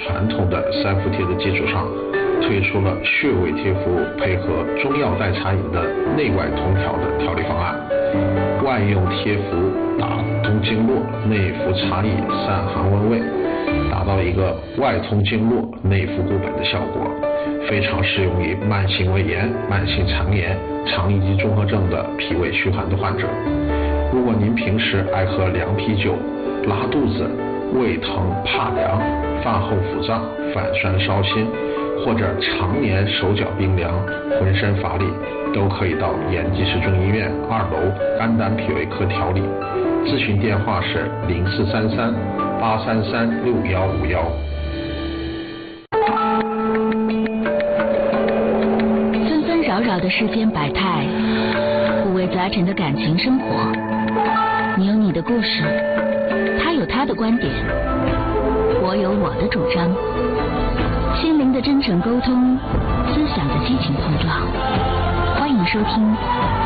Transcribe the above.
传统的三伏贴的基础上，推出了穴位贴服务配合中药代茶饮的内外同调的调理方案。外用贴服打通经络，内服茶饮散寒温胃，达到一个外通经络、内服固本的效果，非常适用于慢性胃炎、慢性肠炎、肠易激综合症的脾胃虚寒的患者。如果您平时爱喝凉啤酒、拉肚子、胃疼怕凉、饭后腹胀、反酸烧心，或者常年手脚冰凉、浑身乏力，都可以到延吉市中医院2楼肝胆脾胃科调理。咨询电话是0433-833-6151。 纷纷扰扰的世间百态，五味杂陈的感情生活。你有你的故事，他有他的观点，我有我的主张。心灵的真诚沟通，思想的激情碰撞。欢迎收听